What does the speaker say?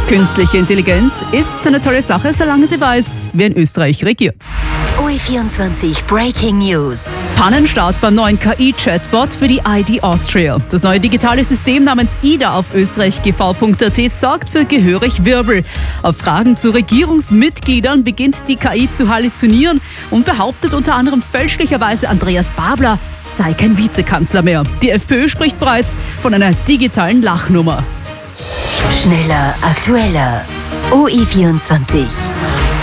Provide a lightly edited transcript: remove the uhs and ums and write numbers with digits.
Künstliche Intelligenz ist eine tolle Sache, solange sie weiß, wer in Österreich regiert. OE24 Breaking News. Pannenstart beim neuen KI-Chatbot für die ID Austria. Das neue digitale System namens IDA auf österreichgv.at sorgt für gehörig Wirbel. Auf Fragen zu Regierungsmitgliedern beginnt die KI zu halluzinieren und behauptet unter anderem fälschlicherweise, Andreas Babler sei kein Vizekanzler mehr. Die FPÖ spricht bereits von einer digitalen Lachnummer. Schneller, aktueller. OE24.